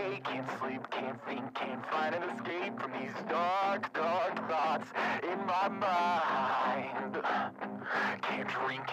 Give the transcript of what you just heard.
day. Can't sleep, can't think, can't find an escape from these dark, dark thoughts in my mind. Can't drink,